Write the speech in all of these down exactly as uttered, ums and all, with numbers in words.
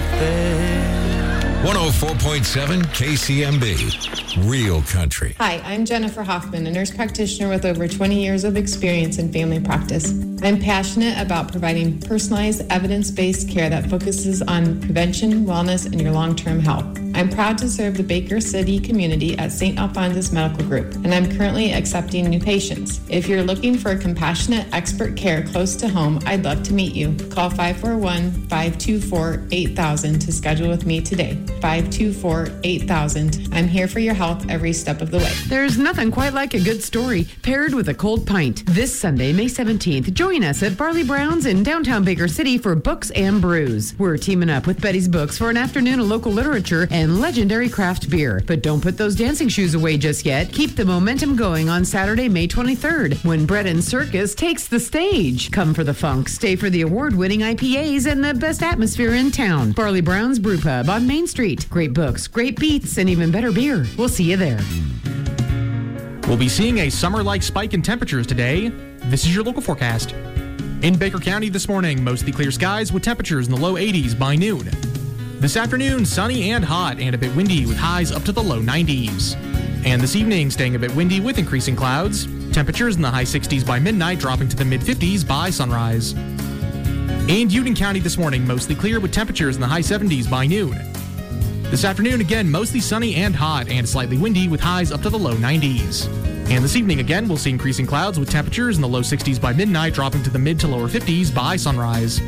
there. one oh four point seven K C M B, Real Country. Hi, I'm Jennifer Hoffman, a nurse practitioner with over twenty years of experience in family practice. I'm passionate about providing personalized, evidence-based care that focuses on prevention, wellness, and your long-term health. I'm proud to serve the Baker City community at Saint Alphonsus Medical Group, and I'm currently accepting new patients. If you're looking for compassionate, expert care close to home, I'd love to meet you. Call five four one, five two four, eight thousand to schedule with me today. five two four, eight thousand. I'm here for your health every step of the way. There's nothing quite like a good story paired with a cold pint. This Sunday, May seventeenth, join us at Barley Brown's in downtown Baker City for Books and Brews. We're teaming up with Betty's Books for an afternoon of local literature and legendary craft beer. But don't put those dancing shoes away just yet. Keep the momentum going on Saturday, May twenty-third, when Bread and Circus takes the stage. Come for the funk, stay for the award-winning I P As and the best atmosphere in town. Barley Brown's Brew Pub on Main Street. Great books, great beats, and even better beer. We'll see you there. We'll be seeing a summer-like spike in temperatures today. This is your local forecast. In Baker County this morning, mostly clear skies with temperatures in the low eighties by noon. This afternoon, sunny and hot and a bit windy with highs up to the low nineties. And this evening, staying a bit windy with increasing clouds. Temperatures in the high sixties by midnight, dropping to the mid-fifties by sunrise. In Union County this morning, mostly clear with temperatures in the high seventies by noon. This afternoon, again, mostly sunny and hot and slightly windy with highs up to the low nineties. And this evening, again, we'll see increasing clouds with temperatures in the low sixties by midnight, dropping to the mid to lower fifties by sunrise.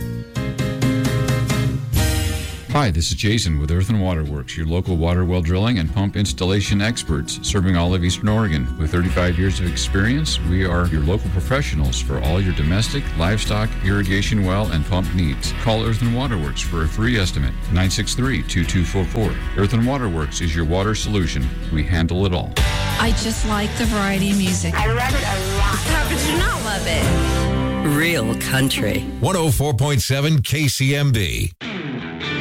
Hi, this is Jason with Earth and Water Works, your local water well drilling and pump installation experts serving all of Eastern Oregon. With thirty-five years of experience, we are your local professionals for all your domestic, livestock, irrigation well, and pump needs. Call Earth and Water Works for a free estimate, nine six three, two two four four. Earth and Water Works is your water solution. We handle it all. I just like the variety of music. I love it a lot. How could you not love it? Real Country. one oh four point seven K C M B.